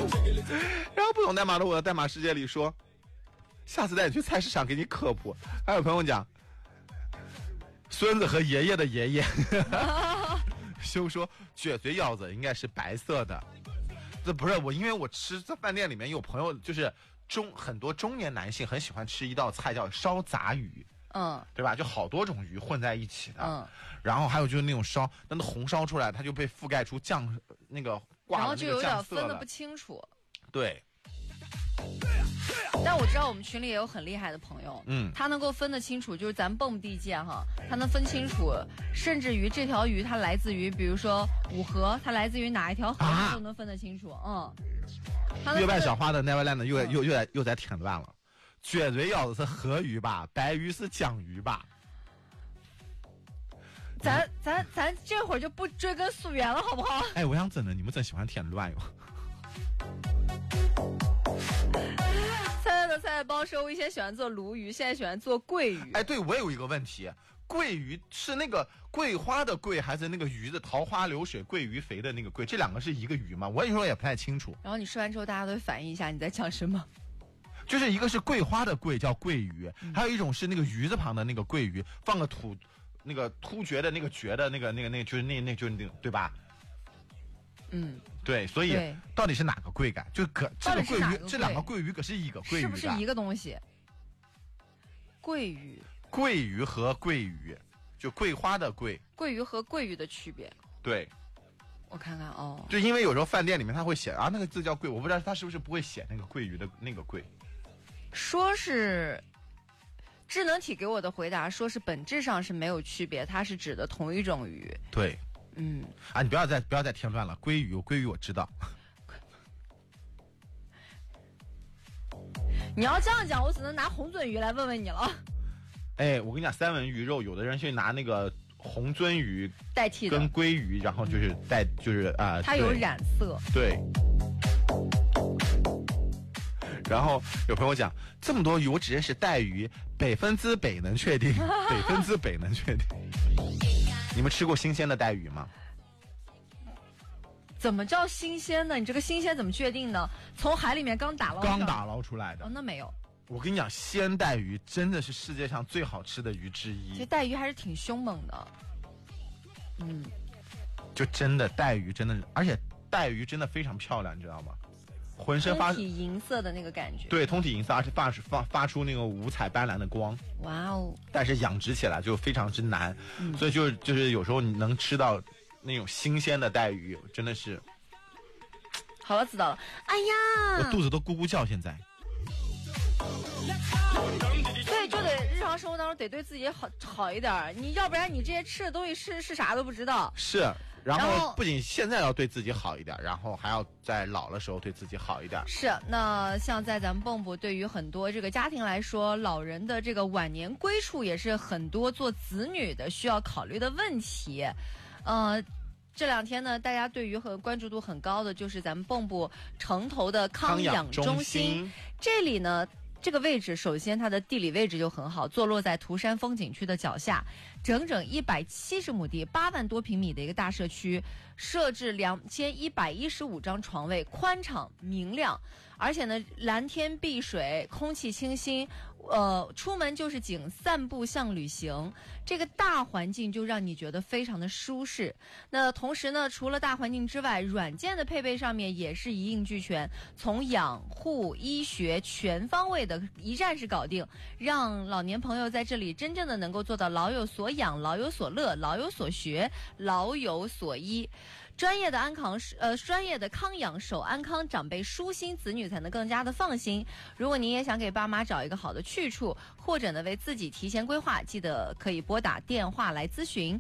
然后不懂代码的我的代码世界里说，下次带你去菜市场给你科普。还有朋友讲，孙子和爷爷的爷爷。就说撅嘴腰子应该是白色的，这不是我，因为我吃在饭店里面有朋友就是很多中年男性很喜欢吃一道菜叫烧杂鱼，对吧？就好多种鱼混在一起的，然后还有就是那种烧，那红烧出来它就被覆盖出酱那个挂了那个酱色了，然后就有点分得不清楚。 对。 但我知道我们群里也有很厉害的朋友，他能够分得清楚，就是咱蹦地界哈，他能分清楚，甚至于这条鱼它来自于，比如说五河，它来自于哪一条河，他都能分得清楚。 月半小花的 Neverland 又在舔乱了，撅嘴腰子是河鱼吧，白鱼是江鱼吧？ 咱这会儿就不追根溯源了，好不好？ 哎，我想真的，你们真喜欢舔乱哟。 菜包说我以前喜欢做鲈鱼，现在喜欢做桂鱼。 哎，对，我有一个问题，桂鱼是那个桂花的桂，还是那个鱼的桃花流水鳜鱼肥的那个桂？这两个是一个鱼吗？我有时候也不太清楚。 然后你说完之后，大家都会反应一下你在讲什么。 就是一个是桂花的桂叫桂鱼，还有一种是那个鱼字旁的那个桂鱼，放个那个突厥的那个厥的那个就是就是那对吧？对，所以到底是哪个桂干？就这个桂鱼，这两个桂鱼可是一个桂鱼， 是不是一个东西？桂鱼和桂鱼，就桂花的桂。 桂鱼和桂鱼的区别？ 对， 我看看哦。 就因为有时候饭店里面他会写啊，那个字叫桂，我不知道他是不是不会写那个桂鱼的那个桂。 说是智能体给我的回答，说是本质上是没有区别，它是指的同一种鱼。 对。你不要再添乱了。鲑鱼我知道。 你要这样讲，我只能拿红鳟鱼来问问你了。 哎，我跟你讲，三文鱼肉，有的人去拿那个红鳟鱼代替的， 跟鲑鱼，然后就是它有染色。 对。然后有朋友讲，这么多鱼，我只认识带鱼，北能确定，北能确定。你们吃过新鲜的带鱼吗？ 怎么叫新鲜呢？你这个新鲜怎么确定呢？从海里面刚打捞出来的。 那没有。 我跟你讲，鲜带鱼真的是世界上最好吃的鱼之一。 其实带鱼还是挺凶猛的。 就真的带鱼真的，而且带鱼真的非常漂亮，你知道吗？浑身通体银色的那个感觉。 对，通体银色，而且发出那个五彩斑斓的光。 哇哦！但是养殖起来就非常之难，所以就是有时候你能吃到那种新鲜的带鱼，真的是。 好了，知道了。哎呀， 我肚子都咕咕叫，现在。 对，就得日常生活当中得对自己好一点，你要不然你这些吃的东西是啥都不知道。 是。然后不仅现在要对自己好一点，然后还要在老的时候对自己好一点。 是，那像在咱们蚌埠，对于很多这个家庭来说，老人的这个晚年归处也是很多做子女的需要考虑的问题。这两天呢，大家对于很关注度很高的就是咱们蚌埠城头的康养中心，这里呢。这个位置，首先它的地理位置就很好，坐落在涂山风景区的脚下，整整170亩地，8万多平米的一个大社区，设置2115张床位，宽敞明亮，而且呢，蓝天碧水，空气清新，出门就是景，散步像旅行，这个大环境就让你觉得非常的舒适。那同时呢，除了大环境之外，软件的配备上面也是一应俱全，从养护、医学全方位的一站式搞定，让老年朋友在这里真正的能够做到老有所养、老有所乐、老有所学、老有所依。专业的康养守安康，长辈舒心，子女才能更加的放心。如果您也想给爸妈找一个好的去处，或者呢为自己提前规划，记得可以拨打电话来咨询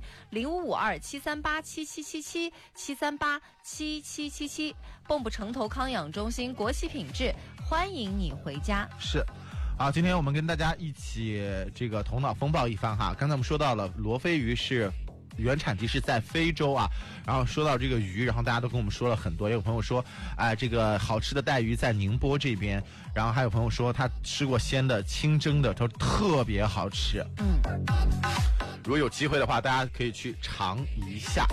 0552-738-7777 蚌埠城头康养中心，国企品质，欢迎你回家。 是。今天我们跟大家一起这个头脑风暴一番哈。刚才我们说到了罗非鱼是原产地是在非洲啊，然后说到这个鱼，然后大家都跟我们说了很多，也有朋友说这个好吃的带鱼在宁波这边，然后还有朋友说他吃过鲜的清蒸的，他说特别好吃。如果有机会的话，大家可以去尝一下。